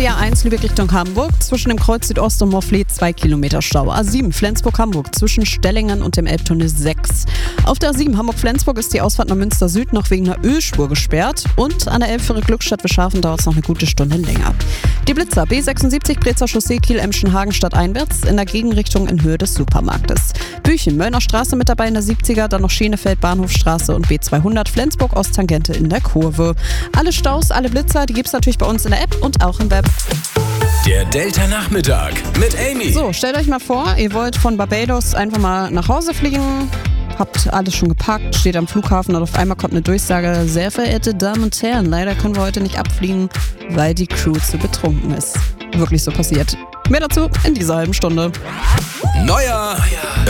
A1 Lübeck Richtung Hamburg, zwischen dem Kreuz Südost und Morfleet 2 Kilometer Stau. A7 Flensburg-Hamburg, zwischen Stellingen und dem Elbtunnel 6. Auf der A7 Hamburg-Flensburg ist die Ausfahrt nach Münster Süd noch wegen einer Ölspur gesperrt und an der Elbfähre Glückstadt-Wischhafen dauert es noch eine gute Stunde länger. Die Blitzer B76 Brezer Chaussee Kiel-Emschenhagen stadteinwärts in der Gegenrichtung in Höhe des Supermarktes. Büchen, Möllner Straße mit dabei in der 70er, dann noch Schenefeld, Bahnhofstraße und B200 Flensburg Osttangente in der Kurve. Alle Staus, alle Blitzer, die gibt's natürlich bei uns in der App und auch im Web. Der Delta Nachmittag mit Amy. So, stellt euch mal vor, ihr wollt von Barbados einfach mal nach Hause fliegen, habt alles schon gepackt, steht am Flughafen und auf einmal kommt eine Durchsage: Sehr verehrte Damen und Herren, leider können wir heute nicht abfliegen, weil die Crew zu betrunken ist. Wirklich so passiert. Mehr dazu in dieser halben Stunde. Neuer